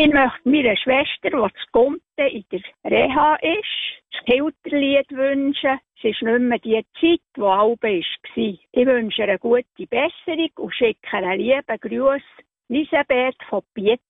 Ich möchte meiner Schwester, die zu Gumpen in der Reha ist, das Hilterlied wünschen. Es ist nicht mehr die Zeit, die Albe war. Ich wünsche ihr eine gute Besserung und schicke einen lieben Gruß. Elisabeth von Piet.